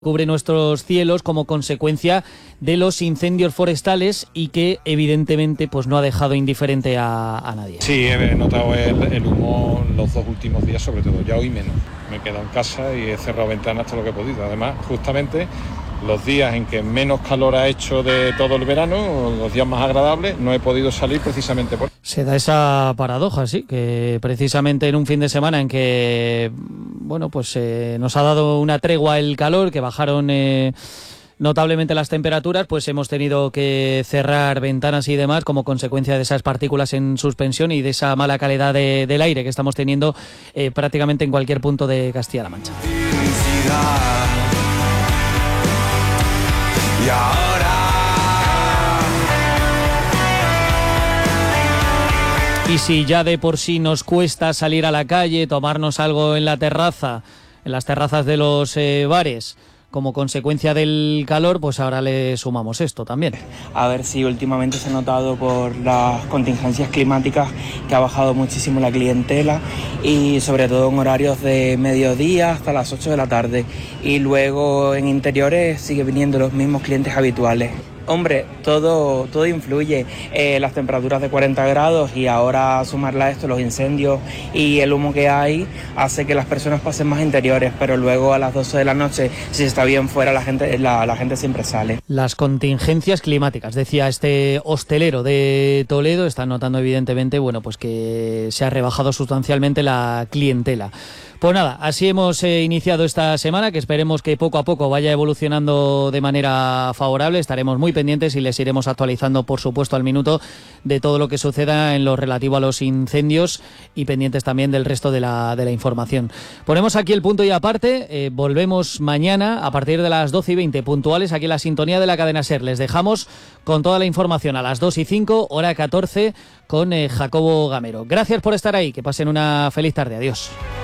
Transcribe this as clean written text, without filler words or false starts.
cubre nuestros cielos como consecuencia de los incendios forestales y que evidentemente pues no ha dejado indiferente a nadie. Sí, he notado el humo los 2 últimos días, sobre todo, ya hoy menos. Me he quedado en casa y he cerrado ventanas todo lo que he podido. Además, justamente los días en que menos calor ha hecho de todo el verano, los días más agradables, no he podido salir precisamente por... Se da esa paradoja, sí, que precisamente en un fin de semana en que, bueno, pues nos ha dado una tregua el calor, que bajaron notablemente las temperaturas, pues hemos tenido que cerrar ventanas y demás como consecuencia de esas partículas en suspensión y de esa mala calidad del aire que estamos teniendo prácticamente en cualquier punto de Castilla-La Mancha. Y ahora. Y si ya de por sí nos cuesta salir a la calle, tomarnos algo en la terraza, en las terrazas de los bares, como consecuencia del calor, pues ahora le sumamos esto también. A ver si últimamente se ha notado por las contingencias climáticas que ha bajado muchísimo la clientela y sobre todo en horarios de mediodía hasta las 8 de la tarde. Y luego en interiores sigue viniendo los mismos clientes habituales. Hombre, todo influye, las temperaturas de 40 grados y ahora sumarle a esto los incendios y el humo que hay hace que las personas pasen más interiores, pero luego a las 12 de la noche, si está bien fuera, la gente siempre sale. Las contingencias climáticas, decía este hostelero de Toledo, están notando evidentemente, bueno, pues que se ha rebajado sustancialmente la clientela. Pues nada, así hemos iniciado esta semana, que esperemos que poco a poco vaya evolucionando de manera favorable. Estaremos muy pendientes y les iremos actualizando, por supuesto, al minuto de todo lo que suceda en lo relativo a los incendios y pendientes también del resto de la información. Ponemos aquí el punto y aparte, volvemos mañana a partir de las 12:20 puntuales aquí en la sintonía de la cadena SER. Les dejamos con toda la información a las 2:05, hora 14, con Jacobo Gamero. Gracias por estar ahí, que pasen una feliz tarde. Adiós.